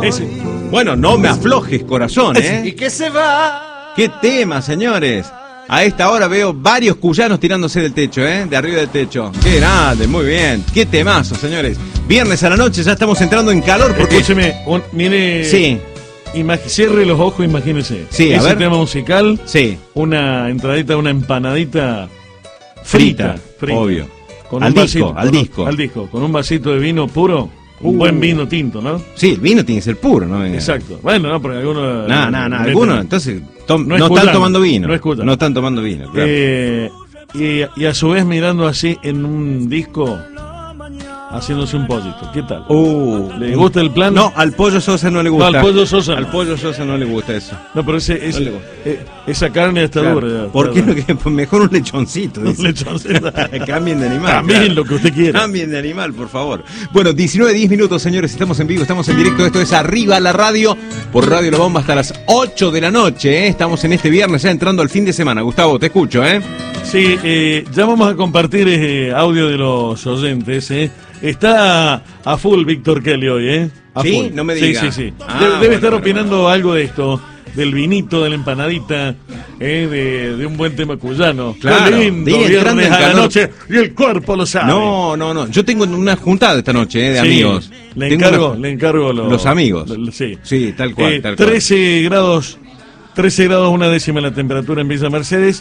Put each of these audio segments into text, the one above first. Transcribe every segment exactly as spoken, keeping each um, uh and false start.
Ese. Bueno, no me aflojes, corazón, ¿eh? Y que se va. ¡Qué tema, señores! A esta hora veo varios cuyanos tirándose del techo, ¿eh? De arriba del techo. ¡Qué grande! Muy bien. ¡Qué temazo, señores! Viernes a la noche, ya estamos entrando en calor porque... Escúcheme, un, mire... Sí. Cierre los ojos, imagínese. Sí, a ese ver. tema musical. Sí. Una entradita, una empanadita frita. Frita, frita. obvio. Con al un disco, vasito, al con un- disco. Al disco, con un vasito de vino puro. Un Uh. buen vino tinto, ¿no? Sí, el vino tiene que ser puro, ¿no? Exacto. Bueno, no, porque algunos... No, no, no. meten- Algunos, entonces, tom- No no, escuchan, están tomando vino. no escuchan. No están tomando vino, claro. Eh, y, y a su vez mirando así en un disco, haciéndose un pollito. ¿Qué tal? Uh, ¿Le gusta el plan? No, al Pollo Sosa no le No, gusta. al Pollo Sosa no. Al Pollo Sosa no le gusta eso. No, pero ese, ese- No le gusta. eh, esa carne está Claro. dura. ya, ¿Por está qué dura. no que pues mejor un lechoncito? Un dice. lechoncito. Cambien de animal. También claro. lo que usted quiera. Cambien de animal, por favor. Bueno, diecinueve diez minutos, señores. Estamos en vivo, estamos en directo. Esto es Arriba la Radio, por Radio La Bomba hasta las ocho de la noche. ¿eh? Estamos en este viernes ya entrando al fin de semana. Gustavo, te escucho, ¿eh? Sí, eh, ya vamos a compartir eh, audio de los oyentes. Eh. Está a full Víctor Kelly hoy, ¿eh? A ¿Sí? full. No me Sí, diga. sí, sí. Ah, debe debe bueno, estar bueno, opinando algo de esto, del vinito, de la empanadita, eh, de, de un buen tema cuyano. Claro, Qué lindo, de ir entrando viernes en a la calor. noche y el cuerpo lo sabe. No, no, no. Yo tengo una juntada esta noche, ¿eh? De Sí, amigos. Le Tengo encargo, una- le encargo los, los amigos. lo- Sí. Sí, tal cual, Eh, tal cual. trece grados, trece grados una décima la temperatura en Villa Mercedes,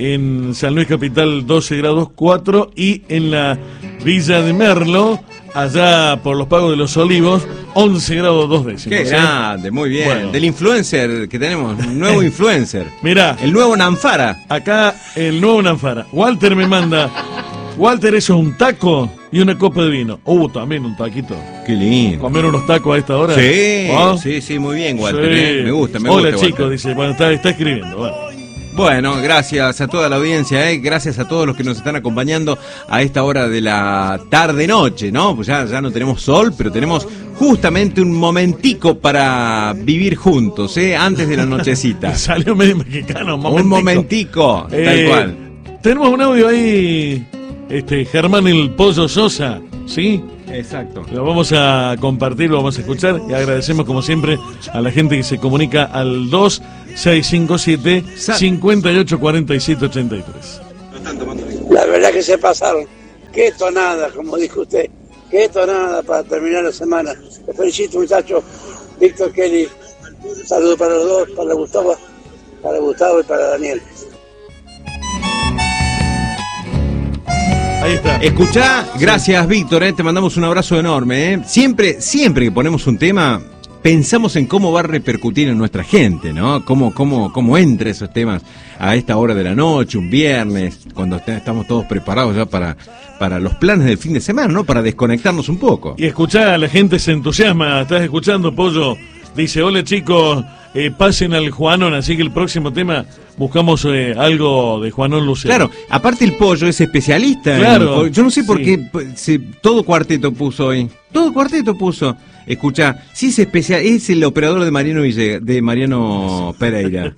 en San Luis Capital doce grados cuatro y en la Villa de Merlo, allá por los Pagos de los Olivos, once grados dos décimas. Qué ¿eh? grande, muy bien. Bueno. Del influencer que tenemos, un nuevo influencer. Mirá, El nuevo Nanfara. acá el nuevo Nanfara. Walter me manda, Walter, eso es un taco y una copa de vino. Uh, también un taquito. Qué lindo. Comer unos tacos a esta hora. Sí, ¿Ah? sí, sí, muy bien, Walter. Sí. ¿eh? Me gusta, me Hola, gusta. chicos, Walter. dice. Bueno, está, está escribiendo. Bueno. Bueno, gracias a toda la audiencia, ¿eh? Gracias a todos los que nos están acompañando a esta hora de la tarde-noche, ¿no? Pues ya, ya no tenemos sol, pero tenemos justamente un momentico para vivir juntos, ¿eh? Antes de la nochecita. Salió medio mexicano, un Un momentico, Eh, tal cual. Tenemos un audio ahí, este, Germán el Pollo Sosa, ¿sí? Exacto. Lo vamos a compartir, lo vamos a escuchar y agradecemos como siempre a la gente que se comunica al dos seis cinco siete, cinco ocho cuatro siete ocho tres. La verdad que se pasaron. Qué tonada, como dijo usted. Qué tonada para terminar la semana. Te felicito, muchachos. Víctor Kelly. Saludos para los dos, para Gustavo, para Gustavo y para Daniel. Ahí está. Escuchá, gracias Víctor, ¿eh? Te mandamos un abrazo enorme. ¿eh? Siempre, siempre que ponemos un tema, pensamos en cómo va a repercutir en nuestra gente, ¿no? Cómo, cómo, cómo entra esos temas a esta hora de la noche, un viernes, cuando est- estamos todos preparados ya para, para los planes del fin de semana, ¿no? Para desconectarnos un poco. Y escuchá, la gente se entusiasma. ¿Estás escuchando, Pollo? Dice, hola chicos, eh, pasen al Juanón, así que el próximo tema buscamos eh, algo de Juanón Lucero. Claro, aparte el Pollo es especialista. en- Claro, yo no sé por sí. qué pues, se- todo cuarteto puso hoy. Todo cuarteto puso. Escucha, sí es especial, es el operador de Mariano Ville- de Mariano Pereira.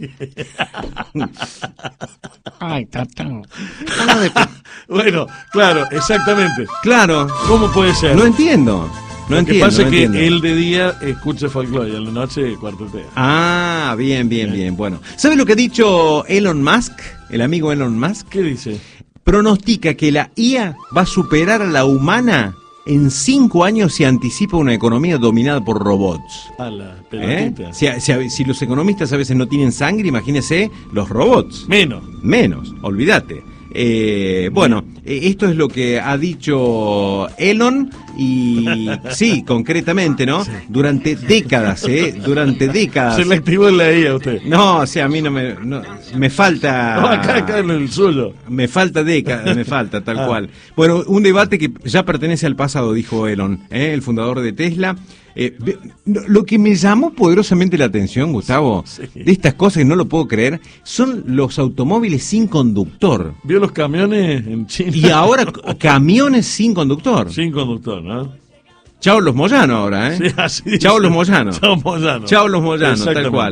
Ay, tatán. Bueno, claro, exactamente. Claro, ¿Cómo puede ser? no entiendo. No Lo que entiendo. pasa no es que entiendo. él de día escucha folclore y a la noche cuartetea. Ah, bien, bien, bien. Bueno, ¿sabe lo que ha dicho Elon Musk? El amigo Elon Musk. ¿Qué dice? Pronostica que la I A va a superar a la humana en cinco años si anticipa una economía dominada por robots. A la ¿Eh? pelotita. Si, si- si los economistas a veces no tienen sangre, imagínese los robots. Menos. Menos, olvídate. Eh, bueno, eh, esto es lo que ha dicho Elon y sí, concretamente, ¿no? Durante décadas, ¿eh? Durante décadas. Se le activó en la I A usted. No, o sea, a mí no me, no, me falta... No, acá, acá en el suyo. Me falta décadas, me falta, tal Ah. cual. Bueno, un debate que ya pertenece al pasado, dijo Elon, ¿eh? El fundador de Tesla. Eh, ve- no, lo que me llamó poderosamente la atención, Gustavo, Sí. de estas cosas que no lo puedo creer, son los automóviles sin conductor. ¿Vio los camiones en China? Y ahora c- camiones sin conductor. Sin conductor, ¿no? Chao los Moyanos ahora, ¿eh? Sí, así Chao dice. los Moyanos. Chao Moyano. Chao los Moyanos, tal Exactamente. cual.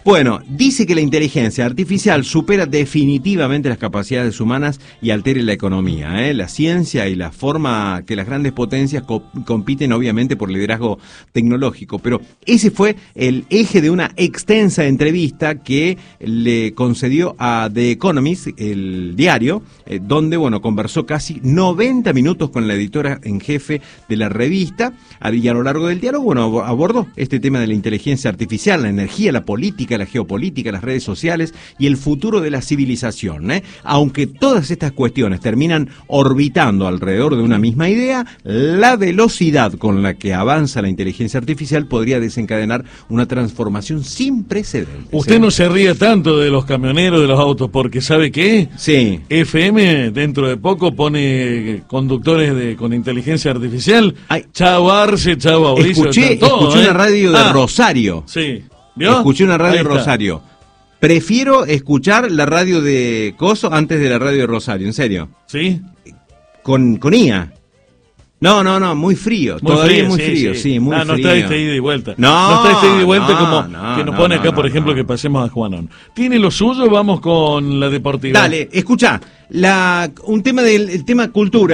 Bueno, dice que la inteligencia artificial supera definitivamente las capacidades humanas y altere la economía, ¿eh? La ciencia y la forma que las grandes potencias co- compiten obviamente por liderazgo tecnológico, pero ese fue el eje de una extensa entrevista que le concedió a The Economist, el diario, eh, donde, bueno, conversó casi noventa minutos con la editora en jefe de la revista, y a lo largo del diálogo, bueno, abordó este tema de la inteligencia artificial, la energía, la política, la geopolítica, las redes sociales y el futuro de la civilización, ¿eh? Aunque todas estas cuestiones terminan orbitando alrededor de una misma idea, la velocidad con la que avanza la inteligencia artificial podría desencadenar una transformación sin precedentes. Usted ¿eh? no se ríe tanto de los camioneros, de los autos, porque ¿sabe qué? Sí. F M dentro de poco pone conductores de con inteligencia artificial. Ay. Chao Arce, chao Mauricio. Escuché, están todos, escuché ¿eh? una radio de Ah, Rosario. Sí. ¿Vio? Escuché una radio Ahí de está. Rosario. Prefiero escuchar la radio de Coso antes de la radio de Rosario, en serio. ¿Sí? Con, con I A. No, no, no, muy frío. Muy Todavía frío, muy sí, frío, sí, sí. muy Ah, no frío. está este ida y vuelta. No, está este ida y vuelta no, como no, que nos no, pone no, acá, no, por ejemplo, no. que pasemos a Juanón. ¿Tiene lo suyo? Vamos con la deportiva. Dale, escucha, la, un tema del el tema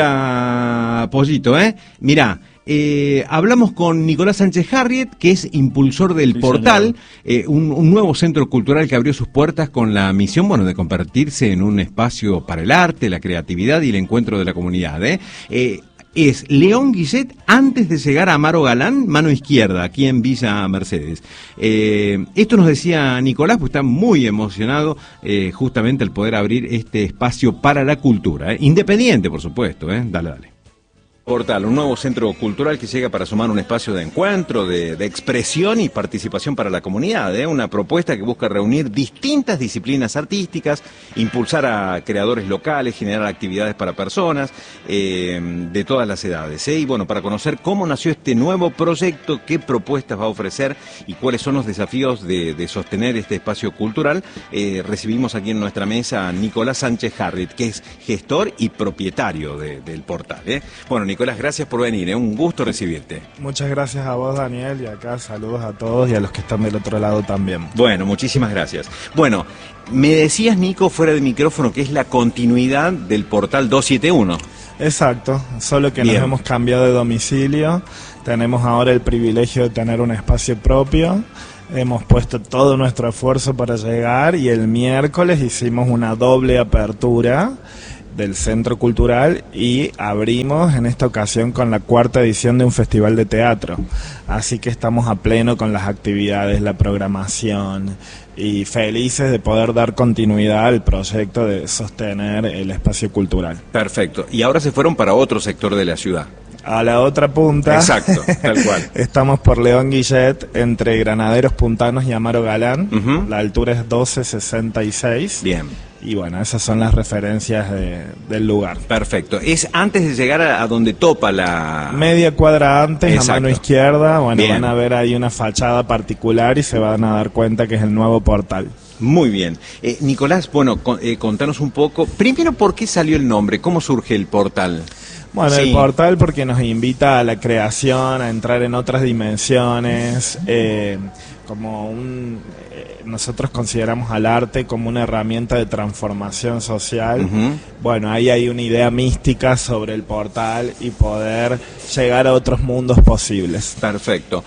cultura, Pollito, ¿eh? Mirá, eh, hablamos con Nicolás Sánchez Harriet, que es impulsor del Sí, Portal, señor. eh, un, un nuevo centro cultural que abrió sus puertas con la misión, bueno, de convertirse en un espacio para el arte, la creatividad y el encuentro de la comunidad, ¿eh? Eh, es León Guillet antes de llegar a Amaro Galán, mano izquierda, aquí en Villa Mercedes. Eh, esto nos decía Nicolás, pues está muy emocionado eh, justamente al poder abrir este espacio para la cultura, ¿eh? Independiente, por supuesto, ¿eh? Dale, dale. Portal, un nuevo centro cultural que llega para sumar un espacio de encuentro, de, de expresión y participación para la comunidad, ¿eh? Una propuesta que busca reunir distintas disciplinas artísticas, impulsar a creadores locales, generar actividades para personas eh, de todas las edades, ¿eh? Y bueno, para conocer cómo nació este nuevo proyecto, qué propuestas va a ofrecer y cuáles son los desafíos de, de sostener este espacio cultural, eh, recibimos aquí en nuestra mesa a Nicolás Sánchez Harriet, que es gestor y propietario de, del Portal, ¿eh? Bueno, Nicolás, gracias por venir, es ¿eh? Un gusto recibirte. Muchas gracias a vos, Daniel, y acá saludos a todos y a los que están del otro lado también. Bueno, muchísimas gracias. Bueno, me decías, Nico, fuera de micrófono, que es la continuidad del Portal doscientos setenta y uno. Exacto, solo que Bien. nos hemos cambiado de domicilio, tenemos ahora el privilegio de tener un espacio propio, hemos puesto todo nuestro esfuerzo para llegar y el miércoles hicimos una doble apertura del Centro Cultural y abrimos en esta ocasión con la cuarta edición de un festival de teatro. Así que estamos a pleno con las actividades, la programación y felices de poder dar continuidad al proyecto de sostener el espacio cultural. Perfecto. Y ahora se fueron para otro sector de la ciudad. A la otra punta, Exacto, tal cual. estamos por León Guillet, entre Granaderos Puntanos y Amaro Galán. Ujú. La altura es doce sesenta y seis. Bien, Y bueno, esas son las referencias de- del lugar. perfecto. Es antes de llegar a, a donde topa la... Media cuadra antes, Exacto. a mano izquierda, bueno, Bien. van a ver ahí una fachada particular y se van a dar cuenta que es el nuevo portal. Muy bien. Eh, Nicolás, bueno, con- eh, contanos un poco. Primero, ¿por qué salió el nombre? ¿Cómo surge el Portal? Bueno, Sí. el portal porque nos invita a la creación, a entrar en otras dimensiones, eh, como un... eh, nosotros consideramos al arte como una herramienta de transformación social. Ujú. Bueno, ahí hay una idea mística sobre el portal y poder llegar a otros mundos posibles. Perfecto.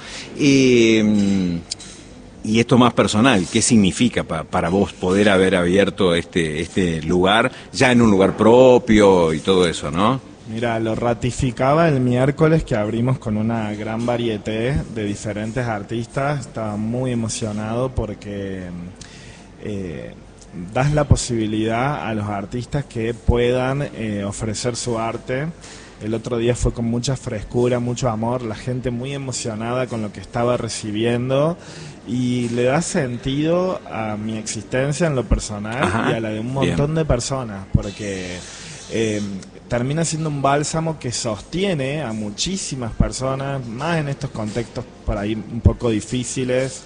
Eh, y esto más personal, ¿qué significa pa- para vos poder haber abierto este, este lugar, ya en un lugar propio y todo eso, no? Mira, lo ratificaba el miércoles que abrimos con una gran varieté de diferentes artistas. Estaba muy emocionado porque eh, das la posibilidad a los artistas que puedan eh, ofrecer su arte. El otro día fue con mucha frescura, mucho amor, la gente muy emocionada con lo que estaba recibiendo y le da sentido a mi existencia en lo personal. Ajá, y a la de un bien. montón de personas, porque eh, termina siendo un bálsamo que sostiene a muchísimas personas, más en estos contextos por ahí un poco difíciles,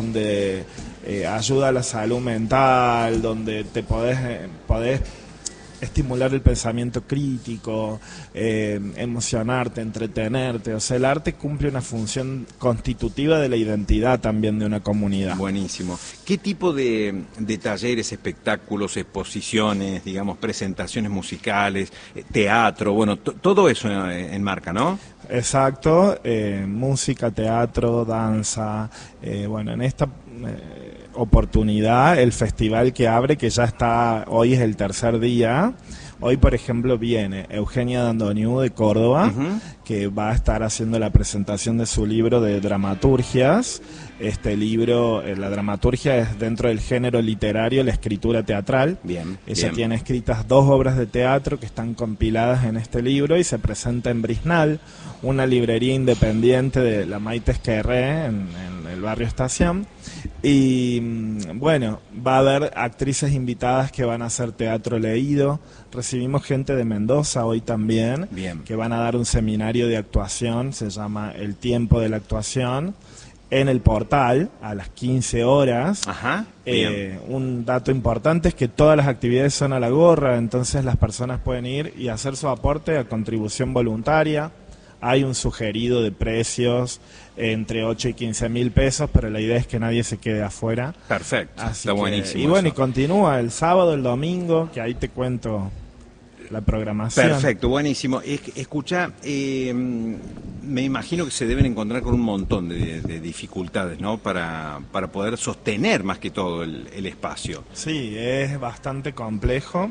donde eh, ayuda a la salud mental, donde te podés, eh, podés estimular el pensamiento crítico, eh, emocionarte, entretenerte. O sea, el arte cumple una función constitutiva de la identidad también de una comunidad. Buenísimo. ¿Qué tipo de, de talleres, espectáculos, exposiciones, digamos, presentaciones musicales, teatro, bueno, todo eso enmarca, ¿no? Exacto, eh, música, teatro, danza, eh, bueno, en esta eh, oportunidad el festival que abre, que ya está, hoy es el tercer día, hoy por ejemplo viene Eugenia Dandoniu de Córdoba, uh-huh. que va a estar haciendo la presentación de su libro de dramaturgias. Este libro, eh, la dramaturgia es dentro del género literario, la escritura teatral. Bien, Ella bien. tiene escritas dos obras de teatro que están compiladas en este libro y se presenta en Brisnal, una librería independiente de la Maite Esquerré en, en el barrio Estación. Y bueno, va a haber actrices invitadas que van a hacer teatro leído. Recibimos gente de Mendoza hoy también, bien. que van a dar un seminario de actuación, se llama El Tiempo de la Actuación, en el Portal, a las quince horas. Ajá, eh, un dato importante es que todas las actividades son a la gorra, entonces las personas pueden ir y hacer su aporte a contribución voluntaria. Hay un sugerido de precios entre ocho y quince mil pesos, pero la idea es que nadie se quede afuera. Perfecto, Así está que, buenísimo. Y bueno, eso. y continúa el sábado, el domingo, que ahí te cuento la programación. Perfecto, buenísimo. Escucha, eh, me imagino que se deben encontrar con un montón de, de dificultades, ¿no? Para, para poder sostener más que todo el, el espacio. Sí, es bastante complejo.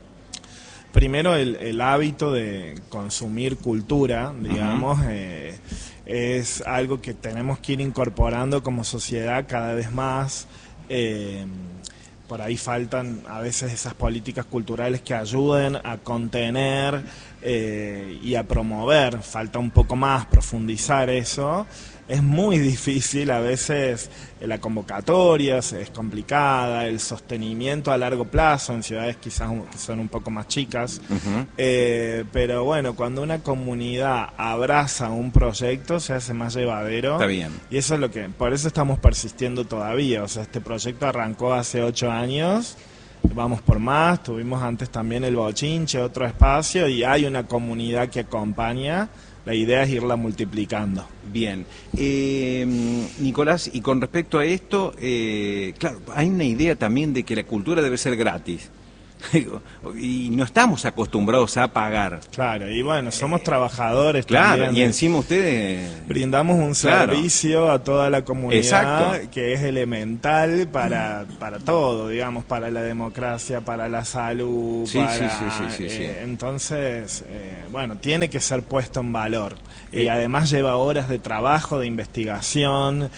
Primero, el, el hábito de consumir cultura, digamos, uh-huh. eh, es algo que tenemos que ir incorporando como sociedad cada vez más. Eh, por ahí faltan a veces esas políticas culturales que ayuden a contener eh, y a promover. Falta un poco más profundizar eso. Es muy difícil, a veces la convocatoria es complicada, el sostenimiento a largo plazo en ciudades quizás que son un poco más chicas, uh-huh. eh, pero bueno, cuando una comunidad abraza un proyecto se hace más llevadero. Está bien. Y eso es lo que, por eso estamos persistiendo todavía. O sea, este proyecto arrancó hace ocho años, vamos por más, tuvimos antes también el Bochinche, otro espacio, y hay una comunidad que acompaña. La idea es irla multiplicando. Bien. Eh, Nicolás, y con respecto a esto, eh, claro, hay una idea también de que la cultura debe ser gratis. Y no estamos acostumbrados a pagar. Claro, y bueno, somos trabajadores claro, también. Y encima ustedes... Brindamos un claro. servicio a toda la comunidad. Exacto. Que es elemental para, para todo, digamos, para la democracia, para la salud, sí, para... Sí, sí, sí, sí, sí. Eh, entonces, eh, bueno, tiene que ser puesto en valor. Eh. Y además lleva horas de trabajo, de investigación.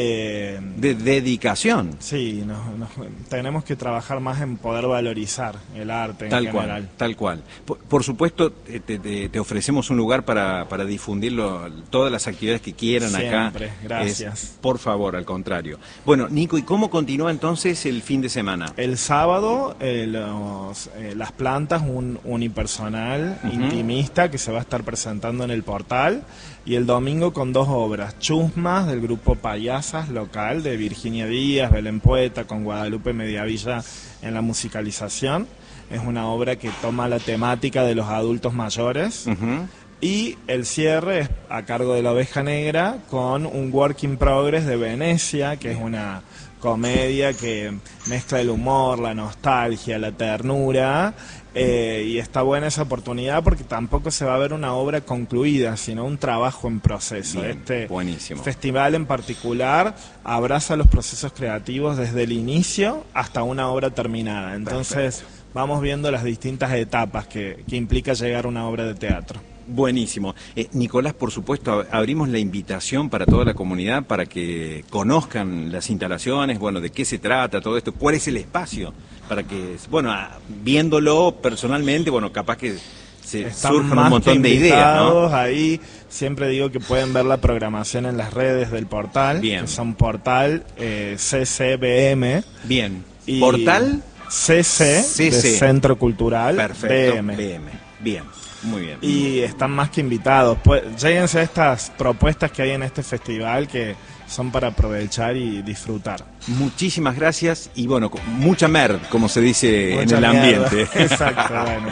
Eh, de dedicación. Sí, nos, nos, tenemos que trabajar más en poder valorizar el arte en tal general. Cual, tal cual. Por, por supuesto, te, te, te ofrecemos un lugar para, para difundirlo, todas las actividades que quieran. Siempre, acá. gracias. Es, por favor, al contrario. Bueno, Nico, ¿y cómo continúa entonces el fin de semana? El sábado, eh, los, eh, las plantas, un unipersonal, uh-huh. intimista, que se va a estar presentando en el Portal. Y el domingo con dos obras, Chusmas, del grupo Payasas local, de Virginia Díaz, Belén Poeta, con Guadalupe Mediavilla en la musicalización. Es una obra que toma la temática de los adultos mayores. Uh-huh. Y el cierre es a cargo de La Oveja Negra, con un work in progress de Venecia, que es una comedia que mezcla el humor, la nostalgia, la ternura. Eh, y está buena esa oportunidad porque tampoco se va a ver una obra concluida, sino un trabajo en proceso. Bien, este buenísimo. Festival en particular abraza los procesos creativos desde el inicio hasta una obra terminada. Entonces Perfecto. Vamos viendo las distintas etapas que, que implica llegar a una obra de teatro. Buenísimo. Eh, Nicolás, por supuesto, abrimos la invitación para toda la comunidad para que conozcan las instalaciones, bueno, de qué se trata, todo esto, cuál es el espacio, para que, bueno, viéndolo personalmente, bueno, capaz que se surjan un montón de ideas, ¿no? Ahí siempre digo que pueden ver la programación en las redes del Portal, Bien. Que son Portal eh, C C B M. Bien. Y ¿Portal? C C, C C. de Centro Cultural. Perfecto. B M. B M. Bien, muy bien. Y están más que invitados. Pues, lléguense a estas propuestas que hay en este festival que son para aprovechar y disfrutar. Muchísimas gracias y bueno, mucha mer, como se dice Mucha en el mierda. ambiente. Exacto, bueno.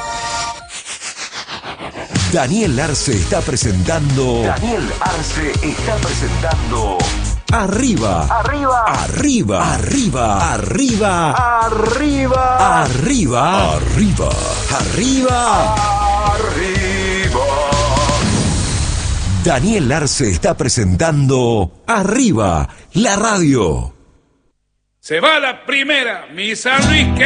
Daniel Arce está presentando. Daniel Arce está presentando. Arriba. Arriba. Arriba. Arriba. Arriba. Arriba. Arriba. Arriba. Arriba. Arriba. Daniel Arce está presentando Arriba, la radio. Se va la primera, mi San Luis.